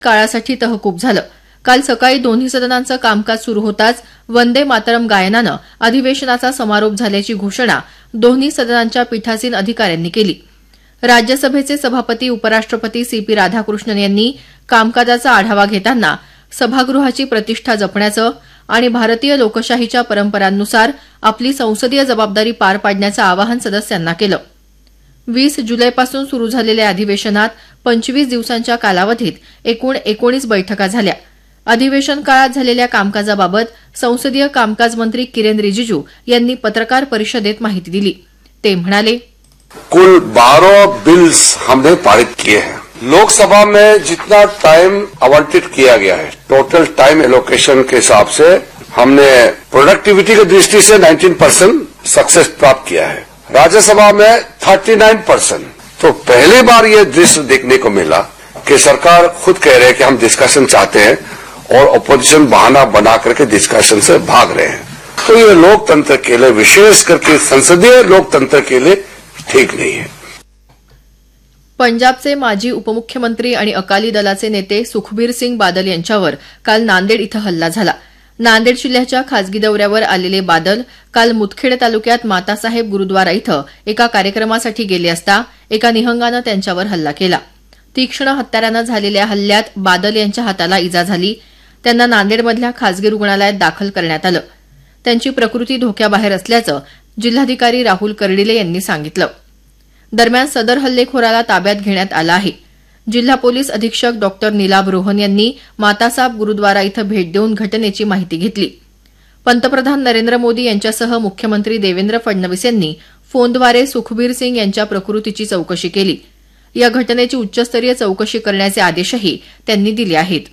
काळासाठी तहकूब झालं. काल सकाळी दोन्ही सदनांचं कामकाज सुरू होताच वंदे मातरम गायनानं अधिवेशनाचा समारोप झाल्याची घोषणा दोन्ही सदनांच्या पीठासीन अधिकाऱ्यांनी केली. राज्यसभेचे सभापती उपराष्ट्रपती सी.पी. राधाकृष्णन यांनी कामकाजाचा आढावा घेताना सभागृहाची प्रतिष्ठा जपण्याचं आणि भारतीय लोकशाहीच्या परंपरांनुसार आपली संसदीय जबाबदारी पार पाडण्याचं आवाहन सदस्यांना केलं. 20 जुलैपासून सुरू झालेल्या अधिवेशनात 25 दिवसांच्या कालावधीत एकूण 19 बैठका झाल्या. अधिवेशन काळात झालेल्या कामकाजाबाबत संसदीय कामकाज मंत्री किरेन रिजिजू यांनी पत्रकार परिषदेत माहिती दिली. ते म्हणाले, कुल 12 बिल्स हमने पारित किए हैं. लोकसभा में जितना टाइम आवंटित किया गया है, टोटल टाइम एलोकेशन के हिसाब से हमने प्रोडक्टिविटी की दृष्टि से 19% सक्सेस प्राप्त किया है. राज्यसभा में 39%. तो पहली बार ये दृश्य देखने को मिला कि सरकार खुद कह रहे हैं कि हम डिस्कशन चाहते हैं और अपोजिशन बहाना बना करके डिस्कशन से भाग रहे हैं. तो ये लोकतंत्र के लिए, विशेष करके संसदीय लोकतंत्र के लिए ठीक नहीं है. पंजाबचे माजी उपमुख्यमंत्री आणि अकाली दलाचे नेते सुखबीर सिंग बादल यांच्यावर काल नांदेड इथं हल्ला झाला. नांदेड जिल्ह्याच्या खासगी दौऱ्यावर आलेले बादल काल मुदखेड तालुक्यात मातासाहेब गुरुद्वारा इथं एका कार्यक्रमासाठी गेले असता एका निहंगानं त्यांच्यावर हल्ला केला. तीक्ष्ण हत्यारानं झालेल्या हल्ल्यात बादल यांच्या हाताला इजा झाली. त्यांना नांदेडमधल्या खासगी रुग्णालयात दाखल करण्यात आलं. त्यांची प्रकृती धोक्याबाहेर असल्याचं जिल्हाधिकारी राहुल कर्डिले यांनी सांगितलं. दरम्यान सदर हल्लेखोराला ताब्यात घेण्यात आलं आहे. जिल्हा पोलीस अधीक्षक डॉ. निलाभ रोहन यांनी मातासाहेब गुरुद्वारा इथं भेट देऊन घटनेची माहिती घेतली. पंतप्रधान नरेंद्र मोदी यांच्यासह मुख्यमंत्री देवेंद्र फडणवीस यांनी फोनद्वारे सुखबीर सिंग यांच्या प्रकृतीची चौकशी केली. या घटनेची उच्चस्तरीय चौकशी करण्याचे आदेशही त्यांनी दिले आहेत.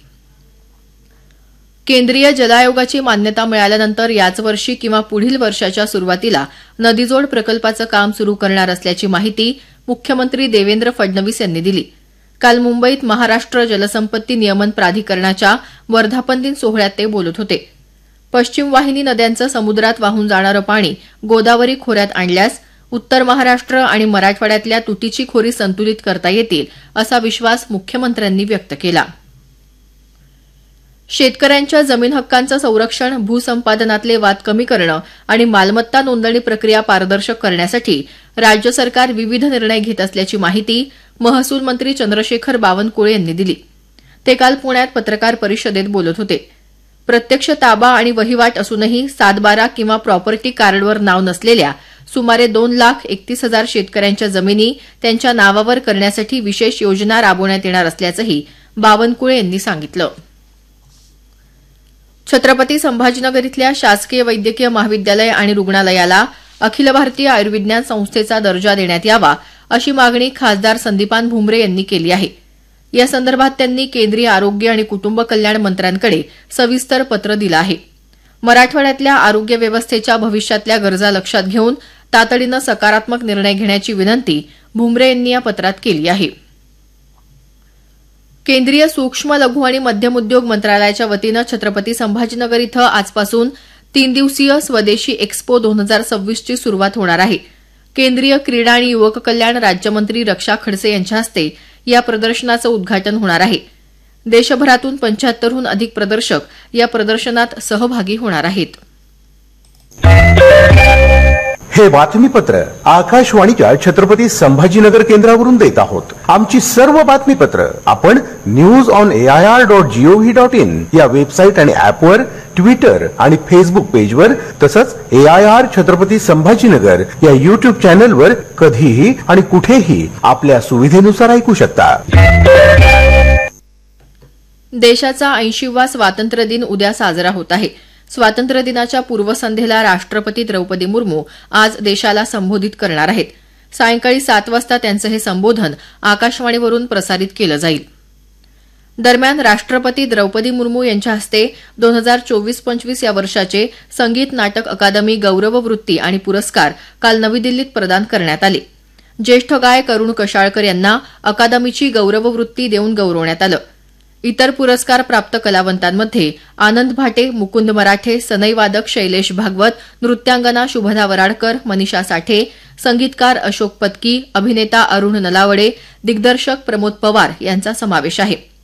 केंद्रीय जल आयोगाची मान्यता मिळाल्यानंतर याच वर्षी किंवा पुढील वर्षाच्या सुरुवातीला नदीजोड प्रकल्पाचं काम सुरू करणार असल्याची माहिती मुख्यमंत्री देवेंद्र फडणवीस यांनी दिली. काल मुंबईत महाराष्ट्र जलसंपत्ती नियमन प्राधिकरणाच्या वर्धापन दिन सोहळ्यात ते बोलत होते. पश्चिम वाहिनी नद्यांचं समुद्रात वाहून जाणारं पाणी गोदावरी खोऱ्यात आणल्यास उत्तर महाराष्ट्र आणि मराठवाड्यातल्या तुटीची खोरी संतुलित करता येतील असा विश्वास मुख्यमंत्र्यांनी व्यक्त केला. शेतकऱ्यांच्या जमीन हक्कांचं संरक्षण, भूसंपादनातले वाद कमी करणं आणि मालमत्ता नोंदणी प्रक्रिया पारदर्शक करण्यासाठी राज्य सरकार विविध निर्णय घेत असल्याची माहिती महसूल मंत्री चंद्रशेखर बावनकुळे यांनी दिली. ते काल पुण्यात पत्रकार परिषदेत बोलत होते. प्रत्यक्ष ताबा आणि वहिवाट असूनही 7/12 किंवा प्रॉपर्टी कार्डवर नाव नसलेल्या सुमारे 2,31,000 शेतकऱ्यांच्या जमिनी त्यांच्या नावावर करण्यासाठी विशेष योजना राबवण्यात येणार असल्याचंही बावनकुळे यांनी सांगितलं. छत्रपती संभाजीनगर इथल्या शासकीय वैद्यकीय महाविद्यालय आणि रुग्णालयाला अखिल भारतीय आयुर्विज्ञान संस्थेचा दर्जा देण्यात यावा अशी मागणी खासदार संदीपान भुमरे यांनी केली आहे. या संदर्भात त्यांनी केंद्रीय आरोग्य आणि कुटुंब कल्याण मंत्र्यांकडे सविस्तर पत्र दिलं आहे. मराठवाड्यातल्या आरोग्य व्यवस्थेच्या भविष्यातल्या गरजा लक्षात घेऊन तातडीनं सकारात्मक निर्णय घेण्याची विनंती भुमरे यांनी या पत्रात केली आहे. केंद्रीय सूक्ष्म, लघु आणि मध्यम उद्योग मंत्रालयाच्या वतीनं छत्रपती संभाजीनगर इथं आजपासून 3 दिवसीय स्वदेशी एक्स्पो 2026 ची सुरुवात होणार आहे. केंद्रीय क्रीडा आणि युवक कल्याण राज्यमंत्री रक्षा खडसे यांच्या हस्ते या प्रदर्शनाचं उद्घाटन होणार आहे. देशभरातून 75हून अधिक प्रदर्शक या प्रदर्शनात सहभागी होणार आहेत. हे बातमीपत्र आकाशवाणीच्या छत्रपती संभाजीनगर केंद्रावरून देत आहोत. आमची सर्व बातमीपत्र आपण newsonair.gov.in या वेबसाईट आणि ऍपवर, ट्विटर आणि फेसबुक पेजवर तसंच AIR छत्रपती संभाजीनगर या युट्यूब चॅनलवर कधीही आणि कुठेही आपल्या सुविधेनुसार ऐकू शकता. देशाचा 80वा स्वातंत्र्य दिन उद्या साजरा होत आहे. स्वातंत्र्य दिनाच्या पूर्वसंध्येला राष्ट्रपती द्रौपदी मुर्मू आज देशाला संबोधित करणार आहेत. सायंकाळी 7 वाजता त्यांचं हे संबोधन आकाशवाणीवरून प्रसारित केलं जाईल. दरम्यान राष्ट्रपती द्रौपदी मुर्मू यांच्या हस्ते 2024-25 या वर्षाचे संगीत नाटक अकादमी गौरव वृत्ती आणि पुरस्कार काल नवी दिल्लीत प्रदान करण्यात आले. ज्येष्ठ गायक अरुण कशाळकर यांना अकादमीची गौरव वृत्ती देऊन गौरवण्यात आलं. इतर पुरस्कार प्राप्त कलावंतांमध्ये आनंद भाटे, मुकुंद मराठे, सनई वादक शैलेश भागवत, नृत्यांगना शुभदा वराडकर, मनीषा साठे, संगीतकार अशोक पत्की, अभिनेता अरुण नलावडे, दिग्दर्शक प्रमोद पवार यांचा समावेश आहे.